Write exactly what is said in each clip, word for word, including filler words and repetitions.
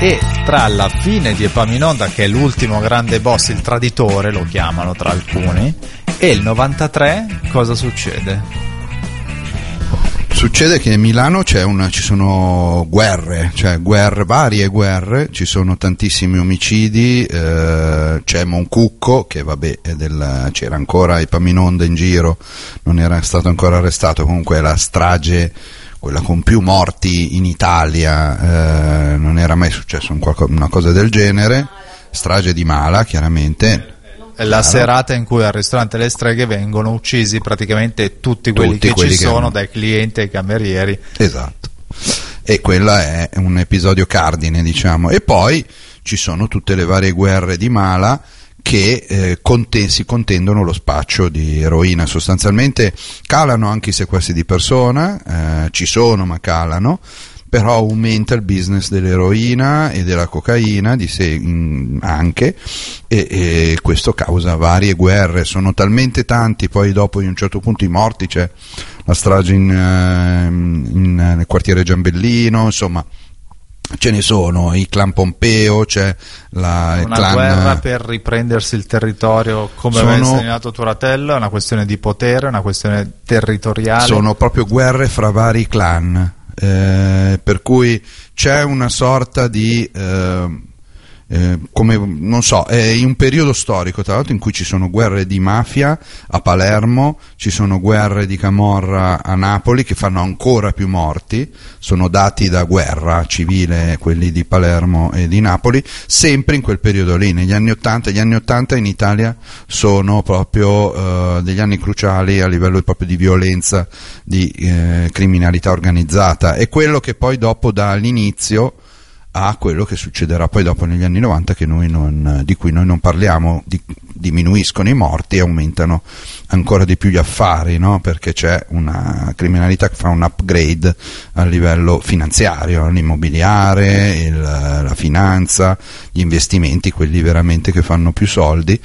E tra la fine di Epaminonda, che è l'ultimo grande boss, il traditore lo chiamano tra alcuni, e il novantatré cosa succede? Succede che a Milano c'è una, ci sono guerre, cioè guerre, varie guerre, ci sono tantissimi omicidi, eh, c'è Moncucco che vabbè è del, c'era ancora Epaminonda in giro, non era stato ancora arrestato, comunque è la strage, quella con più morti in Italia, eh, non era mai successo un qualco, una cosa del genere, strage di Mala chiaramente. È la serata in cui al ristorante Le Streghe vengono uccisi praticamente tutti quelli tutti che quelli ci che sono, hanno... dai clienti ai camerieri. Esatto. E quella è un episodio cardine, diciamo. E poi ci sono tutte le varie guerre di Mala che eh, conten- si contendono lo spaccio di eroina. Sostanzialmente calano anche i sequestri di persona, eh, ci sono ma calano, però aumenta il business dell'eroina e della cocaina di sé mh, anche, e, e questo causa varie guerre, sono talmente tanti, poi dopo in un certo punto i morti, c'è la strage in, in, nel quartiere Giambellino, insomma ce ne sono, i clan Pompeo, c'è la, una clan... guerra per riprendersi il territorio, come sono... aveva insegnato Turatello, è una questione di potere, una questione territoriale. Sono proprio guerre fra vari clan. Eh, per cui c'è una sorta di eh, eh, come non so, è in un periodo storico tra l'altro in cui ci sono guerre di mafia a Palermo, ci sono guerre di camorra a Napoli che fanno ancora più morti, sono dati da guerra civile quelli di Palermo e di Napoli, sempre in quel periodo lì, negli anni ottanta. Gli anni ottanta in Italia sono proprio eh, degli anni cruciali a livello proprio di violenza, di eh, criminalità organizzata, e quello che poi dopo dà l'inizio a quello che succederà poi dopo negli anni novanta, che noi non, di cui noi non parliamo, di, diminuiscono i morti e aumentano ancora di più gli affari, no? Perché c'è una criminalità che fa un upgrade a livello finanziario, l'immobiliare, il, la finanza, gli investimenti, quelli veramente che fanno più soldi,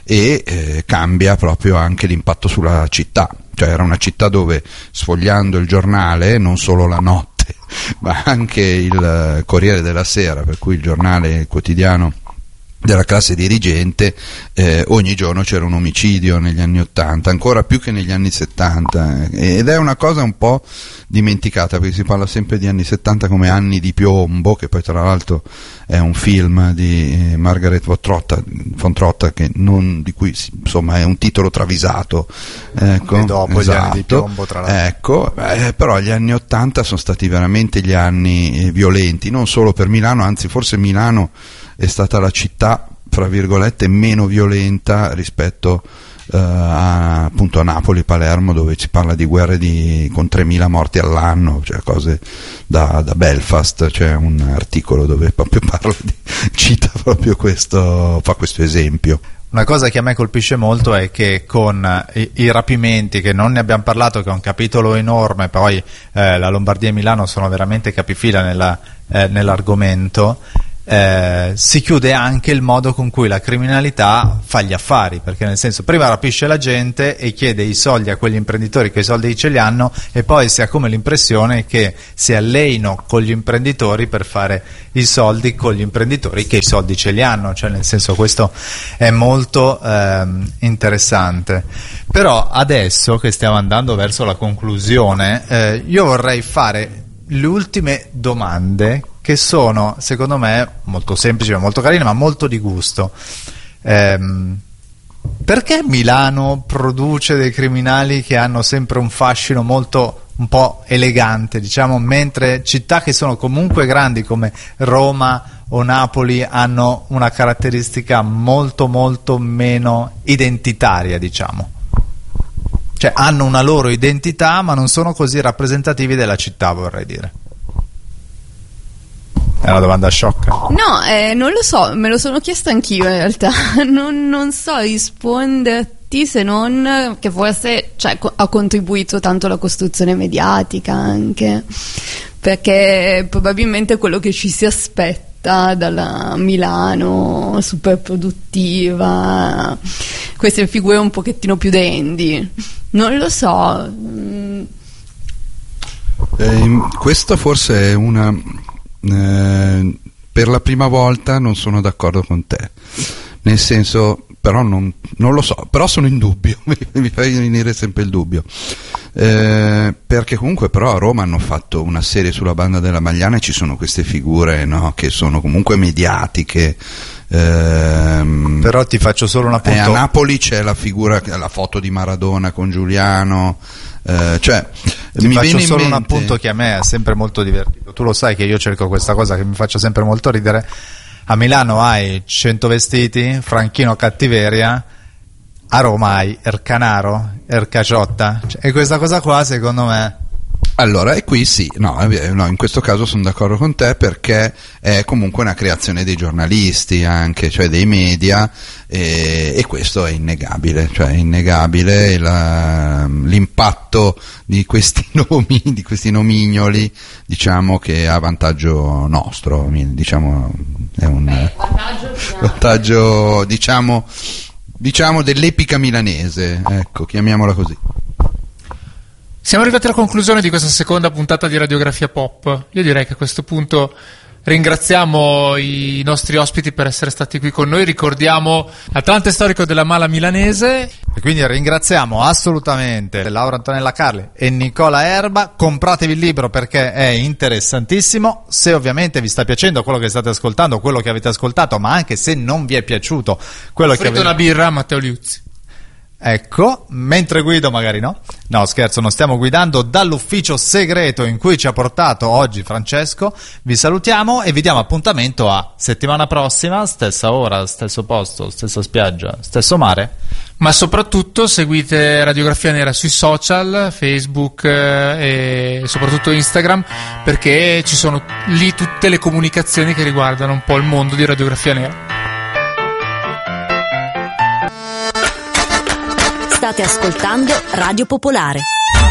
e eh, cambia proprio anche l'impatto sulla città. Cioè era una città dove, sfogliando il giornale, non solo la notte ma anche il Corriere della Sera, per cui il giornale quotidiano della classe dirigente, eh, ogni giorno c'era un omicidio negli anni ottanta, ancora più che negli anni settanta, ed è una cosa un po' dimenticata, perché si parla sempre di anni settanta come anni di piombo, che poi tra l'altro è un film di Margaret von Trotta, von Trotta che non, di cui insomma è un titolo travisato, ecco, e dopo esatto, gli anni di piombo tra l'altro. Ecco, eh, però gli anni ottanta sono stati veramente gli anni eh, violenti, non solo per Milano, anzi forse Milano è stata la città, fra virgolette, meno violenta rispetto uh, a, appunto a Napoli, Palermo, dove si parla di guerre di, con tremila morti all'anno, cioè cose da, da Belfast. C'è un articolo dove proprio parla di, cita proprio questo, fa questo esempio. Una cosa che a me colpisce molto è che con i, i rapimenti, che non ne abbiamo parlato, che è un capitolo enorme, poi eh, la Lombardia e Milano sono veramente capifila nella, eh, nell'argomento, Eh, si chiude anche il modo con cui la criminalità fa gli affari, perché nel senso, prima rapisce la gente e chiede i soldi a quegli imprenditori che i soldi ce li hanno, e poi si ha come l'impressione che si alleino con gli imprenditori per fare i soldi con gli imprenditori che i soldi ce li hanno, cioè nel senso, questo è molto ehm, interessante. Però adesso che stiamo andando verso la conclusione, eh, io vorrei fare le ultime domande, che sono secondo me molto semplici, molto carine, ma molto di gusto. Ehm, perché Milano produce dei criminali che hanno sempre un fascino molto un po' elegante, diciamo, mentre città che sono comunque grandi come Roma o Napoli hanno una caratteristica molto molto meno identitaria, diciamo? Cioè hanno una loro identità ma non sono così rappresentativi della città, vorrei dire. È una domanda sciocca. No, eh, non lo so, me lo sono chiesto anch'io in realtà. Non, non so risponderti, se non che forse, cioè, co- ha contribuito tanto alla costruzione mediatica anche, perché probabilmente quello che ci si aspetta dalla Milano super produttiva, queste figure un pochettino più dandy, non lo so. Eh, questa forse è una... Eh, per la prima volta non sono d'accordo con te, nel senso, però non, non lo so, però sono in dubbio, mi fai venire sempre il dubbio, eh, perché comunque però a Roma hanno fatto una serie sulla banda della Magliana e ci sono queste figure, no, che sono comunque mediatiche. Ehm, però ti faccio solo un appunto. Eh, a Napoli c'è la figura, la foto di Maradona con Giuliano, eh, cioè ti mi faccio viene in solo mente... un appunto che a me è sempre molto divertito. Tu lo sai che io cerco questa cosa che mi faccia sempre molto ridere. A Milano hai cento vestiti, Franchino Cattiveria, a Roma hai Ercanaro, Ercaciotta, cioè, e questa cosa qua secondo me... Allora, e qui sì, no, no, in questo caso sono d'accordo con te, perché è comunque una creazione dei giornalisti anche, cioè dei media, e, e questo è innegabile, cioè è innegabile la, l'impatto di questi nomi, di questi nomignoli, diciamo che ha vantaggio nostro, diciamo è un Beh, vantaggio, vantaggio diciamo, diciamo dell'epica milanese, ecco, chiamiamola così. Siamo arrivati alla conclusione di questa seconda puntata di Radiografia Pop. Io direi che a questo punto ringraziamo i nostri ospiti per essere stati qui con noi, ricordiamo Atlante storico della Mala milanese. E quindi ringraziamo assolutamente Laura Antonella Carli e Nicola Erba. Compratevi il libro perché è interessantissimo. Se ovviamente vi sta piacendo quello che state ascoltando, quello che avete ascoltato, ma anche se non vi è piaciuto quello Offrite che avete... una birra a Matteo Liuzzi. Ecco, mentre guido magari no. No, scherzo, non stiamo guidando, dall'ufficio segreto in cui ci ha portato oggi Francesco. Vi salutiamo e vi diamo appuntamento a settimana prossima, stessa ora, stesso posto, stessa spiaggia, stesso mare. Ma soprattutto seguite Radiografia Nera sui social, Facebook eh, e soprattutto Instagram, perché ci sono lì tutte le comunicazioni che riguardano un po' il mondo di Radiografia Nera. State ascoltando Radio Popolare.